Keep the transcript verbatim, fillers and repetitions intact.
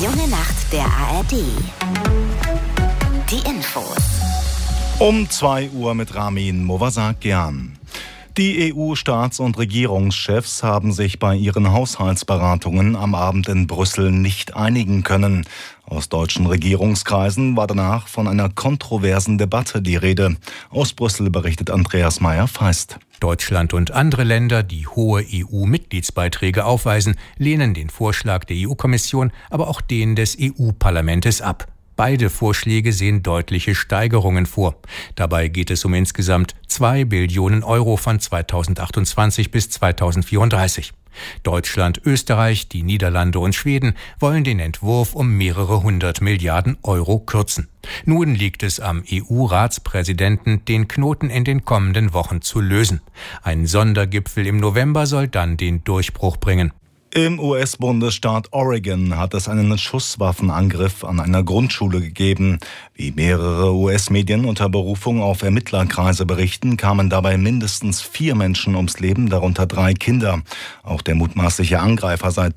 junge Nacht der A R D. Die Infos. Um zwei Uhr mit Ramin Movasakian. Die E U-Staats- und Regierungschefs haben sich bei ihren Haushaltsberatungen am Abend in Brüssel nicht einigen können. Aus deutschen Regierungskreisen war danach von einer kontroversen Debatte die Rede. Aus Brüssel berichtet Andreas Meyer-Feist. Deutschland und andere Länder, die hohe E U-Mitgliedsbeiträge aufweisen, lehnen den Vorschlag der E U-Kommission, aber auch den des E U-Parlamentes ab. Beide Vorschläge sehen deutliche Steigerungen vor. Dabei geht es um insgesamt zwei Billionen Euro von zweitausendachtundzwanzig bis zweitausendvierunddreißig. Deutschland, Österreich, die Niederlande und Schweden wollen den Entwurf um mehrere hundert Milliarden Euro kürzen. Nun liegt es am E U-Ratspräsidenten, den Knoten in den kommenden Wochen zu lösen. Ein Sondergipfel im November soll dann den Durchbruch bringen. Im U S-Bundesstaat Oregon hat es einen Schusswaffenangriff an einer Grundschule gegeben. Wie mehrere U S-Medien unter Berufung auf Ermittlerkreise berichten, kamen dabei mindestens vier Menschen ums Leben, darunter drei Kinder. Auch der mutmaßliche Angreifer sei